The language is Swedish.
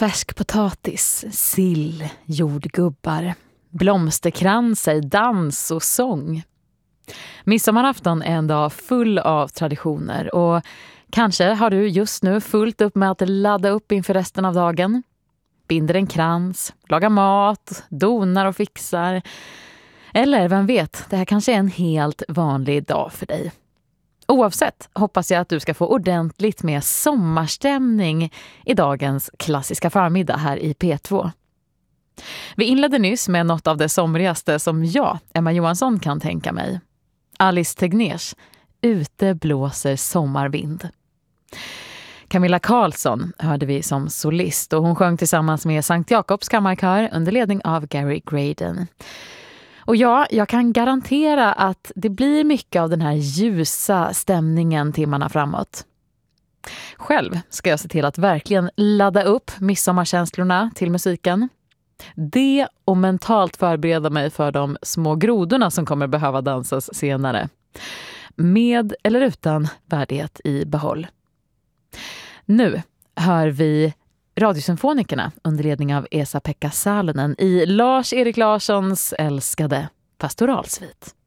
färsk potatis, sill, jordgubbar, blomsterkranser, dans och sång. Midsommarafton är en dag full av traditioner och kanske har du just nu fullt upp med att ladda upp inför resten av dagen. Binder en krans, lagar mat, donar och fixar. Eller vem vet, det här kanske är en helt vanlig dag för dig. Oavsett hoppas jag att du ska få ordentligt med sommarstämning i dagens klassiska förmiddag här i P2. Vi inledde nyss med något av det somrigaste som jag, Emma Johansson, kan tänka mig. Alice Tegnérs Ute blåser sommarvind. Camilla Karlsson hörde vi som solist och hon sjöng tillsammans med Sankt Jakobs kammarkör under ledning av Gary Graydon. Och ja, jag kan garantera att det blir mycket av den här ljusa stämningen timmarna framåt. Själv ska jag se till att verkligen ladda upp midsommarkänslorna till musiken. Det och mentalt förbereda mig för de små grodorna som kommer behöva dansas senare. Med eller utan värdighet i behåll. Nu hör vi Radiosymfonikerna under ledning av Esa-Pekka Salonen i Lars-Erik Larssons älskade pastoralsvit.